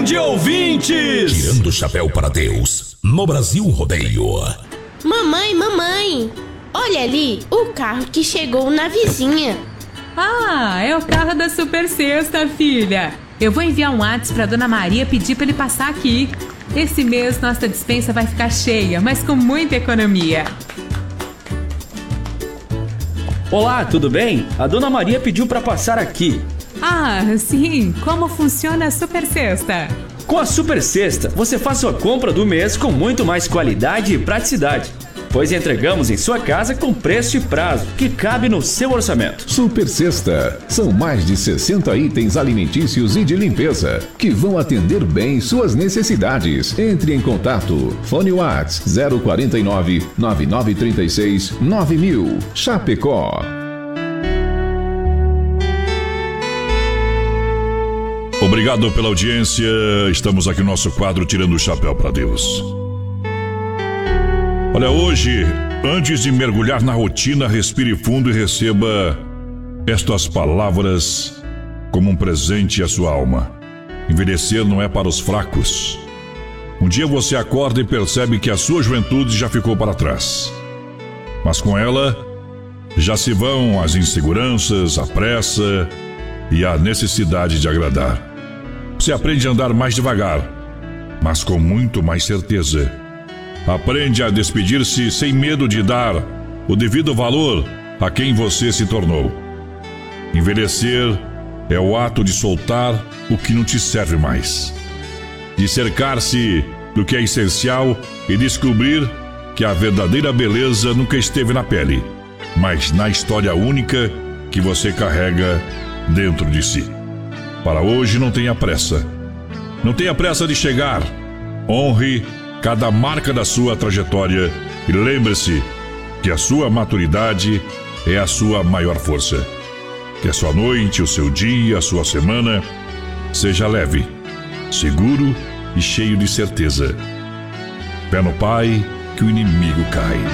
de ouvintes! Tirando o chapéu para Deus, no Brasil Rodeio. Mamãe, olha ali o carro que chegou na vizinha. Ah, é o carro da Super Sexta, filha. Eu vou enviar um WhatsApp pra Dona Maria pedir pra ele passar aqui. Esse mês nossa despensa vai ficar cheia, mas com muita economia. Olá, tudo bem? A Dona Maria pediu para passar aqui. Ah, sim. Como funciona a Super Sexta? Com a Super Sexta, você faz sua compra do mês com muito mais qualidade e praticidade, pois entregamos em sua casa com preço e prazo que cabe no seu orçamento. Super Sexta. São mais de 60 itens alimentícios e de limpeza que vão atender bem suas necessidades. Entre em contato. Fone WhatsApp 049 9936 9000. Chapecó. Obrigado pela audiência. Estamos aqui no nosso quadro Tirando o Chapéu para Deus. Olha, hoje, antes de mergulhar na rotina, respire fundo e receba estas palavras como um presente à sua alma. Envelhecer não é para os fracos. Um dia você acorda e percebe que a sua juventude já ficou para trás. Mas com ela, já se vão as inseguranças, a pressa e a necessidade de agradar. Você aprende a andar mais devagar, mas com muito mais certeza. Aprende a despedir-se sem medo de dar o devido valor a quem você se tornou. Envelhecer é o ato de soltar o que não te serve mais, de cercar-se do que é essencial e descobrir que a verdadeira beleza nunca esteve na pele, mas na história única que você carrega dentro de si. Para hoje, não tenha pressa. Não tenha pressa de chegar. Honre cada marca da sua trajetória e lembre-se que a sua maturidade é a sua maior força. Que a sua noite, o seu dia, a sua semana seja leve, seguro e cheio de certeza. Fé no Pai, que o inimigo cai.